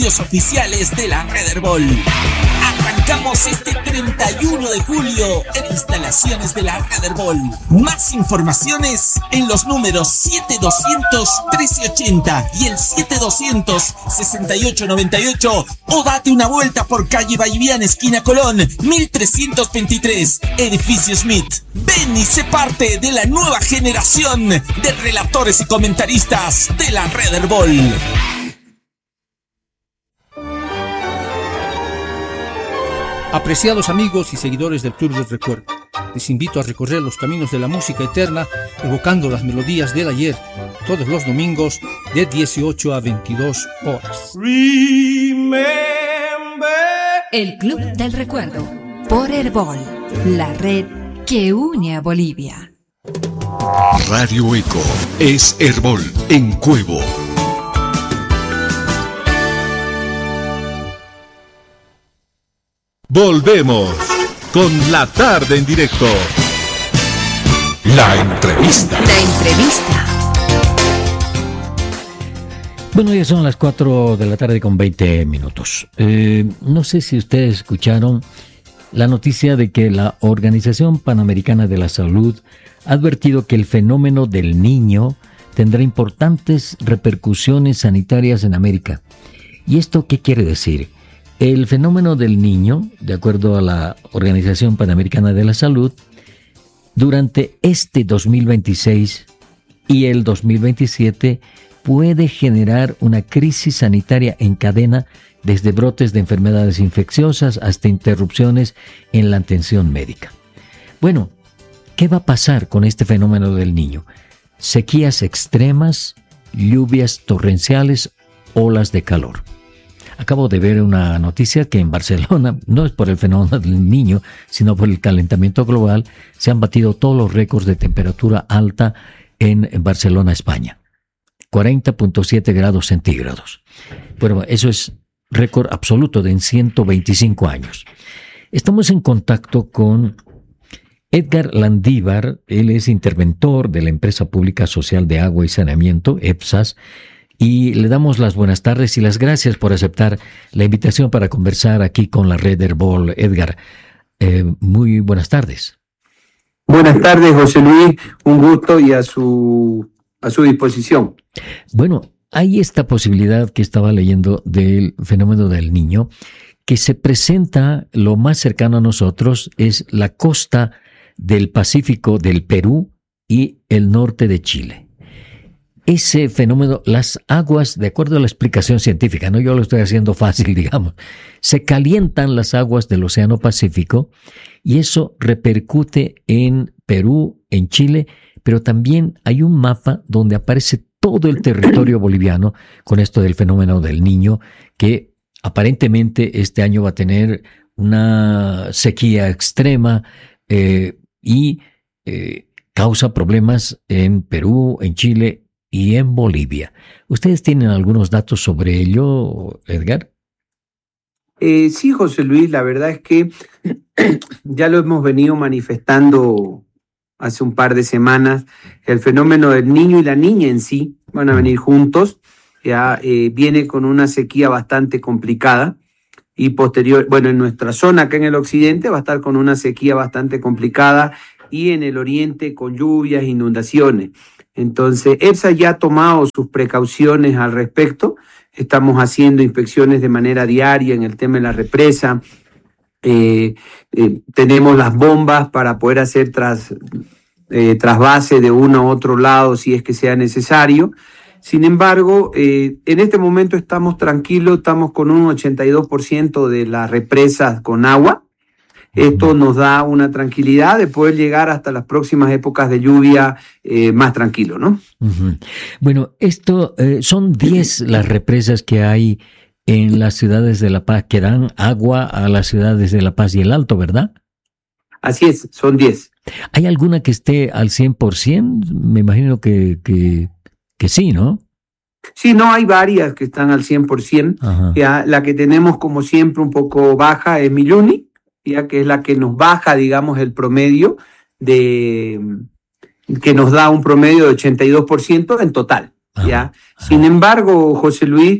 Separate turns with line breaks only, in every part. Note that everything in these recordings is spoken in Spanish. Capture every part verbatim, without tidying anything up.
estudios oficiales de la Red Herbol. Arrancamos este treinta y uno de julio en instalaciones de la Red Herbol. Más informaciones en los números siete doscientos trece ochenta y el siete doscientos sesenta y ocho noventa y ocho, o date una vuelta por calle Valliviana, esquina Colón, mil trescientos veintitrés, edificio Smith. Ven y sé parte de la nueva generación de relatores y comentaristas de la Red Herbol.
Apreciados amigos y seguidores del Club del Recuerdo, les invito a recorrer los caminos de la música eterna, evocando las melodías del ayer, todos los domingos de dieciocho a veintidós horas.
Remember.
El Club del Recuerdo, por Herbol, la red que une a Bolivia.
Radio Eco es Herbol en Cuevo. Volvemos con la tarde en directo. La entrevista.
La entrevista.
Bueno, ya son las cuatro de la tarde con veinte minutos. Eh, no sé si ustedes escucharon la noticia de que la Organización Panamericana de la Salud ha advertido que el fenómeno del Niño tendrá importantes repercusiones sanitarias en América. ¿Y esto qué quiere decir? El fenómeno del Niño, de acuerdo a la Organización Panamericana de la Salud, durante este dos mil veintiséis y el dos mil veintisiete puede generar una crisis sanitaria en cadena, desde brotes de enfermedades infecciosas hasta interrupciones en la atención médica. Bueno, ¿qué va a pasar con este fenómeno del Niño? Sequías extremas, lluvias torrenciales, olas de calor. Acabo de ver una noticia que en Barcelona, no es por el fenómeno del Niño, sino por el calentamiento global, se han batido todos los récords de temperatura alta en Barcelona, España. cuarenta punto siete grados centígrados. Bueno, eso es récord absoluto de en ciento veinticinco años. Estamos en contacto con Edgar Landívar. Él es interventor de la Empresa Pública Social de Agua y Saneamiento, EPSAS, y le damos las buenas tardes y las gracias por aceptar la invitación para conversar aquí con la Red Herbol. Edgar, eh, muy buenas tardes.
Buenas tardes, José Luis, un gusto y a su, a su disposición.
Bueno, hay esta posibilidad que estaba leyendo del fenómeno del Niño, que se presenta lo más cercano a nosotros, es la costa del Pacífico del Perú y el norte de Chile. Ese fenómeno, las aguas, de acuerdo a la explicación científica, no yo lo estoy haciendo fácil, digamos, se calientan las aguas del Océano Pacífico y eso repercute en Perú, en Chile, pero también hay un mapa donde aparece todo el territorio boliviano con esto del fenómeno del Niño, que aparentemente este año va a tener una sequía extrema eh, y eh, causa problemas en Perú, en Chile y en Bolivia. ¿Ustedes tienen algunos datos sobre ello, Edgar?
Eh, sí, José Luis, la verdad es que ya lo hemos venido manifestando hace un par de semanas. El fenómeno del Niño y la Niña en sí van a venir juntos. Ya eh, viene con una sequía bastante complicada y posterior, bueno, en nuestra zona acá en el occidente va a estar con una sequía bastante complicada y en el oriente con lluvias, inundaciones. Entonces, EPSA ya ha tomado sus precauciones al respecto. Estamos haciendo inspecciones de manera diaria en el tema de la represa. Eh, eh, tenemos las bombas para poder hacer tras, eh, trasvase de uno a otro lado si es que sea necesario. Sin embargo, eh, en este momento estamos tranquilos, estamos con un ochenta y dos por ciento de las represas con agua. Esto nos da una tranquilidad de poder llegar hasta las próximas épocas de lluvia eh, más tranquilo, ¿no?
Uh-huh. Bueno, esto eh, son diez las represas que hay en las ciudades de La Paz, que dan agua a las ciudades de La Paz y El Alto, ¿verdad?
Así es, son diez.
¿Hay alguna que esté al cien por ciento? Me imagino que, que, que sí, ¿no?
Sí, no, hay varias que están al cien por ciento. Ya, la que tenemos como siempre un poco baja es Milluni, ya que es la que nos baja, digamos, el promedio de que nos da un promedio de ochenta y dos por ciento en total. ¿Ya? Sin embargo, José Luis,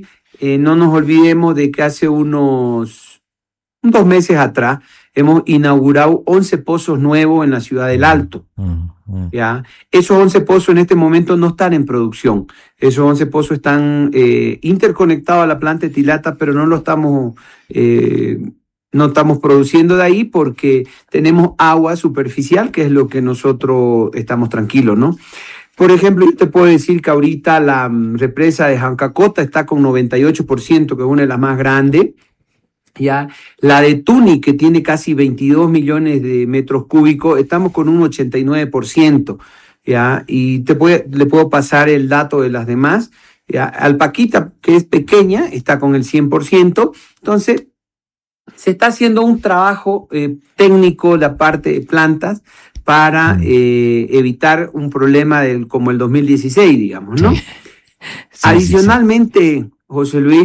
eh, no nos olvidemos de que hace unos dos meses atrás hemos inaugurado once pozos nuevos en la ciudad del Alto. ¿Ya? Esos once pozos en este momento no están en producción. Esos once pozos están eh, interconectados a la planta de Tilata, pero no lo estamos, eh, no estamos produciendo de ahí porque tenemos agua superficial, que es lo que nosotros estamos tranquilos, ¿no? Por ejemplo, yo te puedo decir que ahorita la um, represa de Jancacota está con noventa y ocho por ciento, que es una de las más grandes. Ya, la de Tuni, que tiene casi veintidós millones de metros cúbicos, estamos con un ochenta y nueve por ciento, ya, y te puede, le puedo pasar el dato de las demás. Ya, Alpaquita, que es pequeña, está con el cien por ciento. Entonces, se está haciendo un trabajo eh, técnico, la parte de plantas, para eh, evitar un problema del, como el dos mil dieciséis, digamos, ¿no? Sí. Sí, Adicionalmente, sí, sí. José Luis,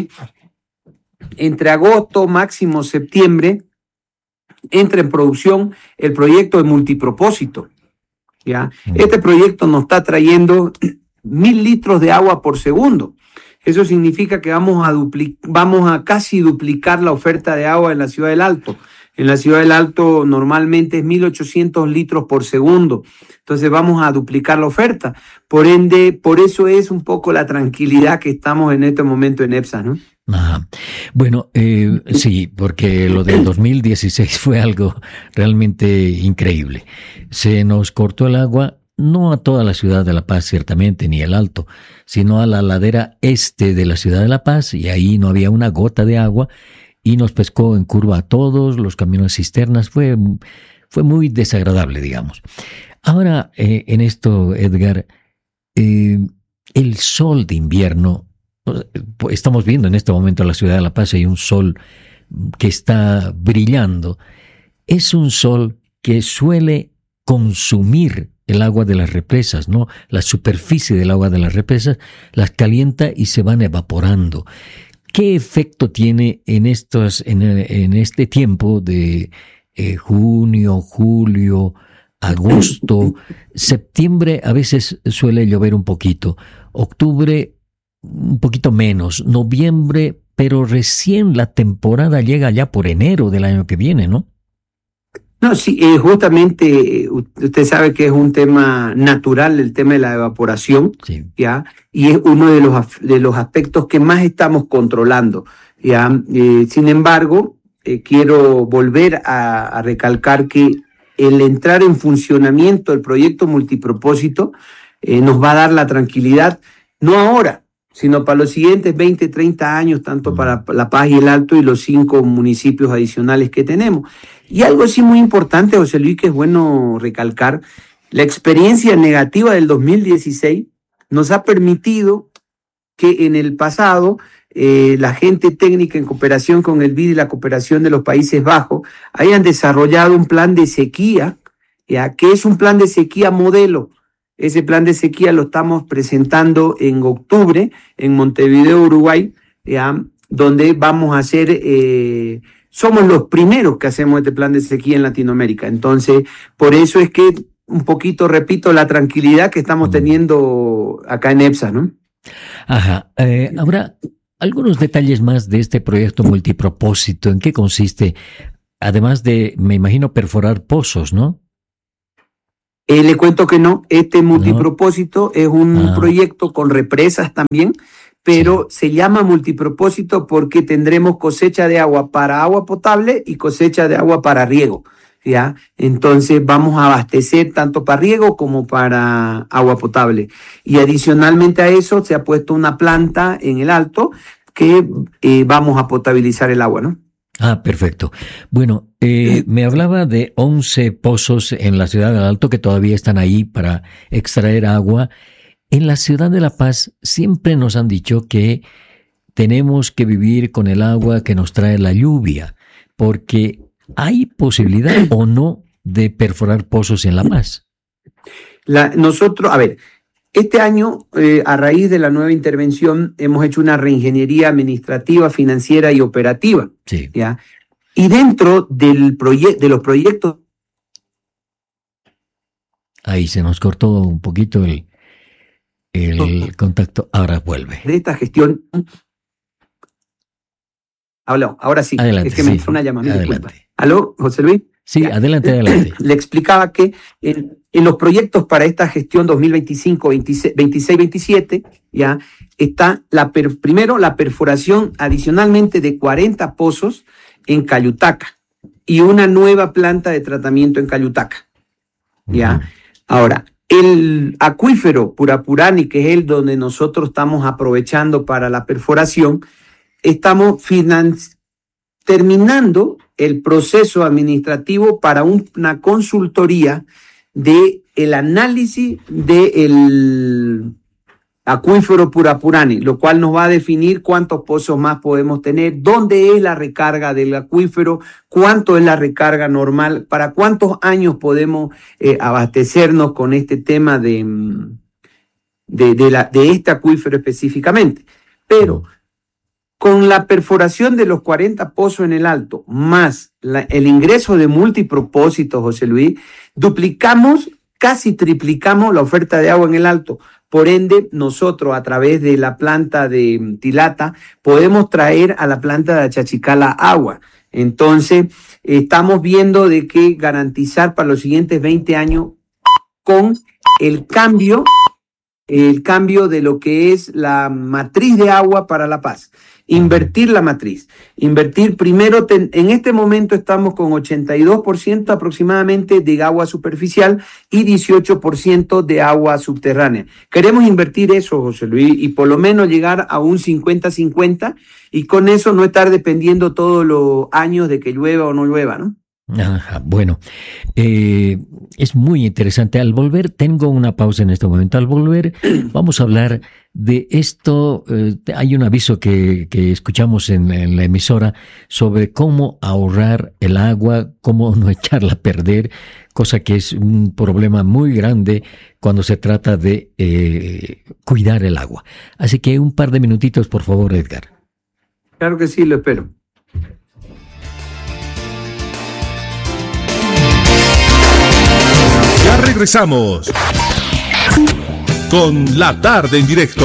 entre agosto, máximo septiembre, entra en producción el proyecto de multipropósito. ¿Ya? Este proyecto nos está trayendo mil litros de agua por segundo. Eso significa que vamos a, dupli- vamos a casi duplicar la oferta de agua en la Ciudad del Alto. En la Ciudad del Alto normalmente es mil ochocientos litros por segundo. Entonces vamos a duplicar la oferta. Por ende, por eso es un poco la tranquilidad que estamos en este momento en EPSA, ¿no?
Ajá. Bueno, eh, sí, porque lo del dos mil dieciséis fue algo realmente increíble. Se nos cortó el agua, no a toda la ciudad de La Paz, ciertamente, ni el Alto, sino a la ladera este de la ciudad de La Paz, y ahí no había una gota de agua, y nos pescó en curva a todos, los camiones cisternas, fue, fue muy desagradable, digamos. Ahora, eh, en esto, Edgar, eh, el sol de invierno, estamos viendo en este momento en la ciudad de La Paz, hay un sol que está brillando. Es un sol que suele consumir el agua de las represas, ¿no? La superficie del agua de las represas las calienta y se van evaporando. ¿Qué efecto tiene en, estos, en, en este tiempo de eh, junio, julio, agosto, septiembre? A veces suele llover un poquito, octubre un poquito menos, noviembre, pero recién la temporada llega ya por enero del año que viene, ¿no?
No, sí, eh, justamente usted sabe que es un tema natural, el tema de la evaporación, sí. ¿Ya? Y es uno de los, de los aspectos que más estamos controlando, ¿ya? Eh, sin embargo, eh, quiero volver a, a recalcar que el entrar en funcionamiento del proyecto multipropósito eh, nos va a dar la tranquilidad, no ahora, sino para los siguientes veinte, treinta años, tanto para La Paz y el Alto y los cinco municipios adicionales que tenemos. Y algo sí muy importante, José Luis, que es bueno recalcar, la experiencia negativa del dos mil dieciséis nos ha permitido que en el pasado eh, la gente técnica en cooperación con el B I D y la cooperación de los Países Bajos hayan desarrollado un plan de sequía, ya que es un plan de sequía modelo. Ese plan de sequía lo estamos presentando en octubre en Montevideo, Uruguay, ya, donde vamos a hacer, eh, somos los primeros que hacemos este plan de sequía en Latinoamérica. Entonces, por eso es que un poquito, repito, la tranquilidad que estamos teniendo acá en EPSA, ¿no?
Ajá. Eh, ahora, algunos detalles más de este proyecto multipropósito. ¿En qué consiste? Además de, me imagino, perforar pozos, ¿no?
Eh, le cuento que no, este multipropósito no. es un ah. proyecto con represas también, pero sí. se llama multipropósito porque tendremos cosecha de agua para agua potable y cosecha de agua para riego, ¿ya? Entonces vamos a abastecer tanto para riego como para agua potable. Y adicionalmente a eso se ha puesto una planta en el Alto que eh, vamos a potabilizar el agua, ¿no?
Ah, perfecto. Bueno, eh, me hablaba de once pozos en la ciudad del Alto que todavía están ahí para extraer agua. En la ciudad de La Paz siempre nos han dicho que tenemos que vivir con el agua que nos trae la lluvia, porque ¿hay posibilidad o no de perforar pozos en La Paz?
La, nosotros, a ver, este año, eh, a raíz de la nueva intervención, hemos hecho una reingeniería administrativa, financiera y operativa.
Sí.
¿Ya? Y dentro del proye- de los proyectos...
Ahí se nos cortó un poquito el, el contacto. Ahora vuelve.
De esta gestión, Aló, ahora sí,
Adelante,
es que
sí.
me entró una llamada,
Adelante.
disculpa. ¿Aló, José Luis?
Sí,
Ya.
adelante, adelante.
Le explicaba que en, en los proyectos para esta gestión dos mil veinticinco, veintiséis, veintisiete, ya está la per, primero la perforación adicionalmente de cuarenta pozos en Cayutaca y una nueva planta de tratamiento en Cayutaca. Ya.
Ujú.
Ahora, el acuífero Purapurani, que es el donde nosotros estamos aprovechando para la perforación, estamos financi- terminando el proceso administrativo para un- una consultoría de el análisis del acuífero Purapurani, lo cual nos va a definir cuántos pozos más podemos tener, dónde es la recarga del acuífero, cuánto es la recarga normal, para cuántos años podemos eh, abastecernos con este tema de, mm, de, de, la, de este acuífero específicamente. Pero con la perforación de los cuarenta pozos en el alto, más la, el ingreso de multipropósitos, José Luis, duplicamos, casi triplicamos la oferta de agua en el alto. Por ende, nosotros a través de la planta de Tilata podemos traer a la planta de Achachicala agua. Entonces, estamos viendo de qué garantizar para los siguientes veinte años con el cambio, el cambio de lo que es la matriz de agua para La Paz. Invertir la matriz. Invertir primero, ten, en este momento estamos con ochenta y dos por ciento aproximadamente de agua superficial y dieciocho por ciento de agua subterránea. Queremos invertir eso, José Luis, y por lo menos llegar a un cincuenta cincuenta y con eso no estar dependiendo todos los años de que llueva o no llueva, ¿no?
Ajá, bueno, eh, es muy interesante. Al volver, tengo una pausa en este momento. Al volver, vamos a hablar de esto. Eh, hay un aviso que, que escuchamos en, en la emisora sobre cómo ahorrar el agua, cómo no echarla a perder, cosa que es un problema muy grande cuando se trata de eh, cuidar el agua. Así que un par de minutitos, por favor, Edgar.
Claro que sí, lo espero.
Ya regresamos con La Tarde en Directo.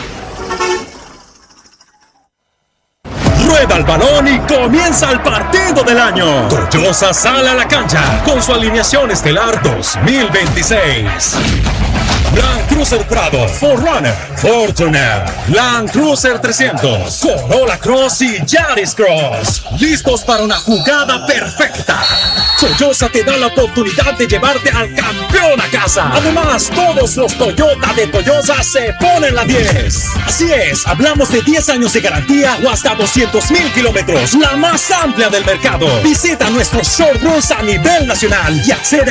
Rueda el balón y comienza el partido del año. Toyosa sale a la cancha con su alineación estelar dos mil veintiséis. Land Cruiser Prado, cuatro Runner, Fortuner, Land Cruiser trescientos, Corolla Cross y Yaris Cross. Listos para una jugada perfecta. Toyosa te da la oportunidad de llevarte al campeón a casa. Además, todos los Toyota de Toyosa se ponen la diez. Así es, hablamos de diez años de garantía o hasta doscientos mil kilómetros, la más amplia del mercado. Visita nuestros showrooms a nivel nacional y accede